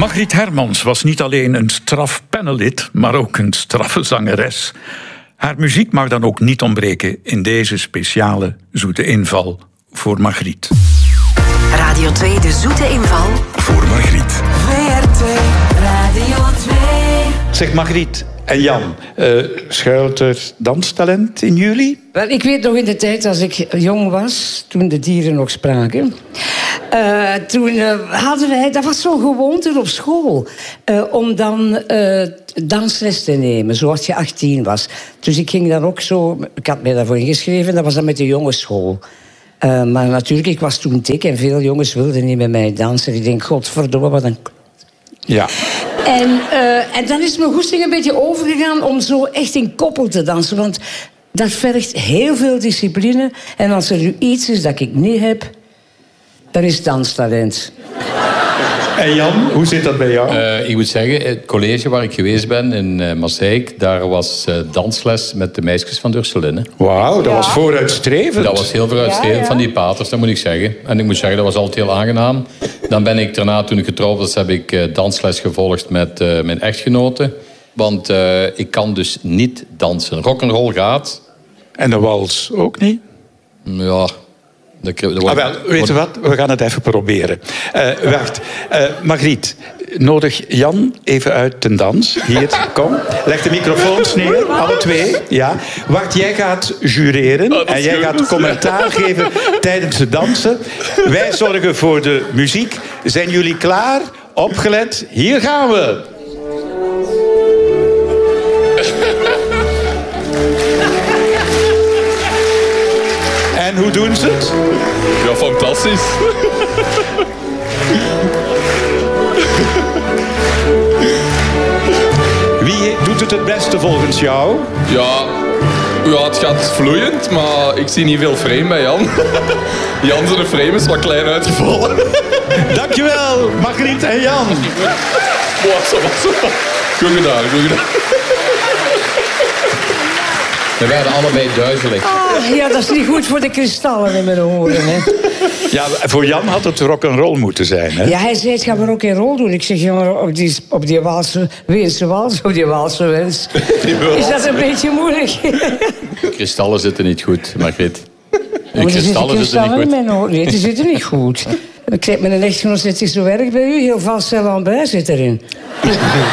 Margriet Hermans was niet alleen een straf panellid, maar ook een straffe zangeres. Haar muziek mag dan ook niet ontbreken in deze speciale zoete inval voor Margriet. Radio 2, de zoete inval voor Margriet. VRT Radio 2. Zeg Margriet en Jan, schuilt er danstalent in jullie? Wel, ik weet nog in de tijd als ik jong was, toen de dieren nog spraken. Toen hadden wij, dat was zo'n gewoonte op school, om dan dansles te nemen, zoals je 18 was. Dus ik ging dan ook zo, ik had mij daarvoor ingeschreven, dat was dan met de jongensschool. Maar natuurlijk, ik was toen dik en veel jongens wilden niet met mij dansen. Ik denk, godverdomme, wat een... Ja. En dan is mijn goesting een beetje overgegaan om zo echt in koppel te dansen. Want dat vergt heel veel discipline. En als er nu iets is dat ik niet heb, dan is het danstalent. En Jan, hoe zit dat bij jou? Ik moet zeggen, het college waar ik geweest ben in Maassijk, daar was dansles met de meisjes van Durselinne. Wauw, dat was vooruitstrevend. Dat was heel vooruitstrevend van die paters, dat moet ik zeggen. En ik moet zeggen, dat was altijd heel aangenaam. Dan ben ik daarna, toen ik getrouwd was, heb ik dansles gevolgd met mijn echtgenote. Want ik kan dus niet dansen. Rock'n'roll gaat. En de wals ook niet? Ja... Weet je wat? We gaan het even proberen. Wacht. Margriet, nodig Jan even uit ten dans. Hier, kom. Leg de microfoons neer, alle twee. Ja. Wacht, jij gaat jureren en jij gaat commentaar geven tijdens het dansen. Wij zorgen voor de muziek. Zijn jullie klaar? Opgelet? Hier gaan we. En hoe doen ze het? Ja, fantastisch. Wie doet het beste volgens jou? Ja, het gaat vloeiend, maar ik zie niet veel frame bij Jan. Jan zijn frame is wat klein uitgevallen. Dankjewel, Margriet en Jan. Goed gedaan, goed gedaan. We werden allebei duizelig. Ja, dat is niet goed voor de kristallen in mijn oren. Hè. Ja, voor Jan had het rock'n'roll moeten zijn, hè? Ja, hij zei, het gaan we rock'n'roll doen. Ik zeg, jongen, op die Waalse, Weense Wals, op die Waalse Wens. Is dat een beetje moeilijk? De kristallen zitten niet goed, Margriet. De kristallen zitten niet goed. Nee, die zitten niet goed. Ik zeg, mijn echtgenoot zit zo erg bij u. Heel vast Lambert zit erin.